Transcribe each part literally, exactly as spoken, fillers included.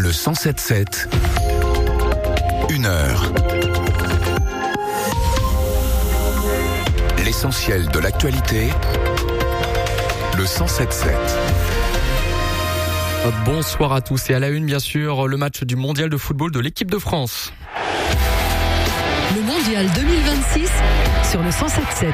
Le cent sept sept, une heure. L'essentiel de l'actualité, le cent sept sept. Bonsoir à tous et à la une bien sûr, le match du mondial de football de l'équipe de France. Le mondial deux mille vingt-six sur le cent sept sept.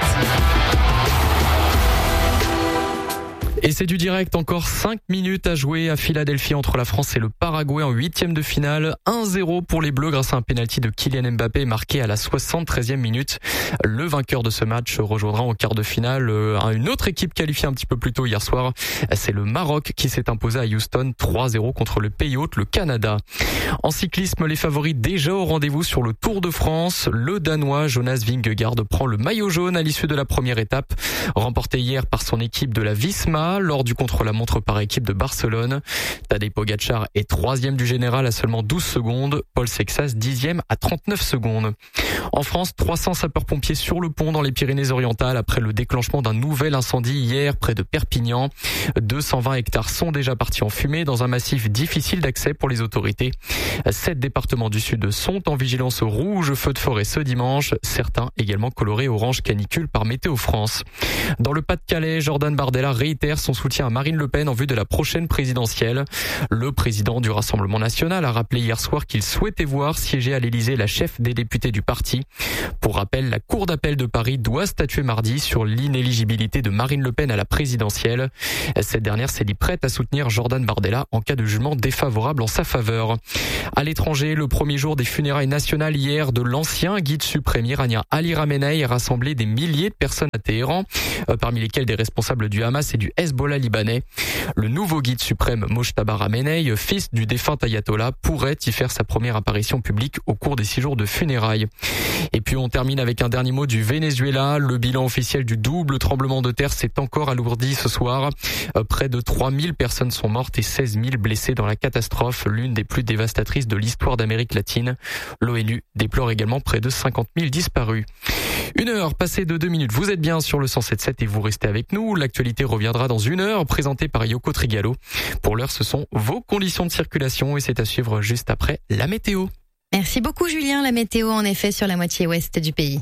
Et c'est du direct, encore cinq minutes à jouer à Philadelphie entre la France et le Paraguay en huitième de finale. un zéro pour les Bleus grâce à un pénalty de Kylian Mbappé marqué à la soixante-treizième minute. Le vainqueur de ce match rejoindra en quart de finale une autre équipe qualifiée un petit peu plus tôt hier soir. C'est le Maroc qui s'est imposé à Houston trois zéro contre le pays hôte, le Canada. En cyclisme, les favoris déjà au rendez-vous sur le Tour de France. Le Danois Jonas Vingegaard prend le maillot jaune à l'issue de la première étape, remporté hier par son équipe de la Visma lors du contre-la-montre par équipe de Barcelone. Tadej Pogačar est troisième du général à seulement douze secondes. Paul Sexas dixième à trente-neuf secondes. En France, trois cents sapeurs-pompiers sur le pont dans les Pyrénées-Orientales après le déclenchement d'un nouvel incendie hier près de Perpignan. deux cent vingt hectares sont déjà partis en fumée dans un massif difficile d'accès pour les autorités. Sept départements du sud sont en vigilance rouge feu de forêt ce dimanche. Certains également colorés orange canicule par Météo France. Dans le Pas-de-Calais, Jordan Bardella réitère son soutien à Marine Le Pen en vue de la prochaine présidentielle. Le président du Rassemblement national a rappelé hier soir qu'il souhaitait voir siéger à l'Élysée la chef des députés du parti. Pour rappel, la Cour d'appel de Paris doit statuer mardi sur l'inéligibilité de Marine Le Pen à la présidentielle. Cette dernière s'est dit prête à soutenir Jordan Bardella en cas de jugement défavorable en sa faveur. À l'étranger, le premier jour des funérailles nationales hier de l'ancien guide suprême iranien Ali Khamenei a rassemblé des milliers de personnes à Téhéran, parmi lesquels des responsables du Hamas et du Hezbollah libanais. Le nouveau guide suprême Mojtaba Khamenei, fils du défunt ayatollah, pourrait y faire sa première apparition publique au cours des six jours de funérailles. Et puis on termine avec un dernier mot du Venezuela. Le bilan officiel du double tremblement de terre s'est encore alourdi ce soir. Près de trois mille personnes sont mortes et seize mille blessées dans la catastrophe, l'une des plus dévastatrices de l'histoire d'Amérique latine. L'ONU déplore également près de cinquante mille disparus. Une heure passée de deux minutes. Vous êtes bien sur le cent sept sept et vous restez avec nous. L'actualité reviendra dans une heure, présentée par Yoko Trigalo. Pour l'heure, ce sont vos conditions de circulation et c'est à suivre juste après la météo. Merci beaucoup Julien. La météo en effet sur la moitié ouest du pays.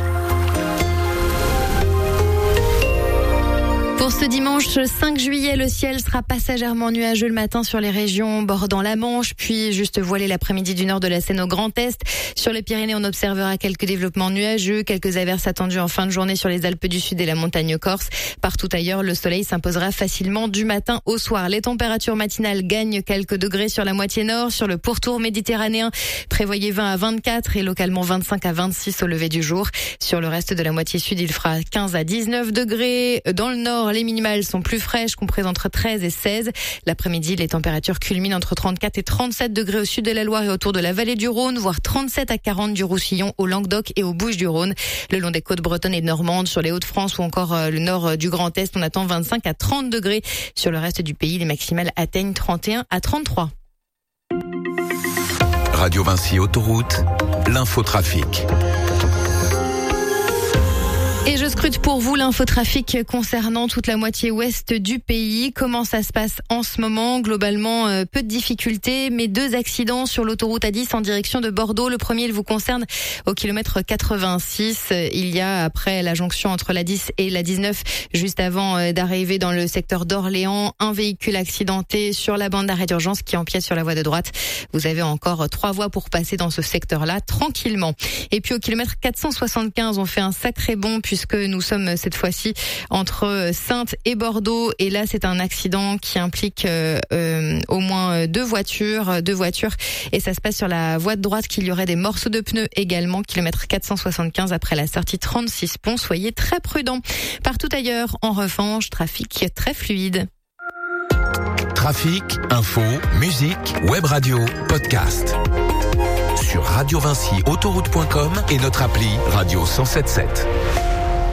Pour ce dimanche cinq juillet, le ciel sera passagèrement nuageux le matin sur les régions bordant la Manche, puis juste voilé l'après-midi du nord de la Seine au Grand Est. Sur les Pyrénées, on observera quelques développements nuageux, quelques averses attendues en fin de journée sur les Alpes du Sud et la montagne corse. Partout ailleurs, le soleil s'imposera facilement du matin au soir. Les températures matinales gagnent quelques degrés sur la moitié nord. Sur le pourtour méditerranéen, prévoyez vingt à vingt-quatre et localement vingt-cinq à vingt-six au lever du jour. Sur le reste de la moitié sud, il fera quinze à dix-neuf degrés. Dans le nord, les minimales sont plus fraîches, comprises entre treize et seize. L'après-midi, les températures culminent entre trente-quatre et trente-sept degrés au sud de la Loire et autour de la vallée du Rhône, voire trente-sept à quarante du Roussillon, au Languedoc et aux Bouches-du-Rhône. Le long des côtes bretonnes et normandes, sur les Hauts-de-France ou encore le nord du Grand Est, on attend vingt-cinq à trente degrés. Sur le reste du pays, les maximales atteignent trente et un à trente-trois. Radio Vinci Autoroute, l'infotrafic. Et je scrute pour vous l'infotrafic concernant toute la moitié ouest du pays. Comment ça se passe en ce moment? Globalement, euh, peu de difficultés, mais deux accidents sur l'autoroute A dix en direction de Bordeaux. Le premier, il vous concerne au kilomètre quatre-vingt-six. Il y a, après la jonction entre la dix et la dix-neuf, juste avant euh, d'arriver dans le secteur d'Orléans, un véhicule accidenté sur la bande d'arrêt d'urgence qui empiète sur la voie de droite. Vous avez encore trois voies pour passer dans ce secteur-là tranquillement. Et puis au kilomètre quatre cent soixante-quinze, on fait un sacré bond puisque nous sommes cette fois-ci entre Saintes et Bordeaux. Et là, c'est un accident qui implique euh, euh, au moins deux voitures, deux voitures. Et ça se passe sur la voie de droite qu'il y aurait des morceaux de pneus également. Kilomètre quatre cent soixante-quinze après la sortie trente-six pont. Soyez très prudents. Partout ailleurs, en revanche, trafic très fluide. Trafic, info, musique, web radio, podcast. Sur radio vinci autoroute point com et notre appli Radio cent sept sept.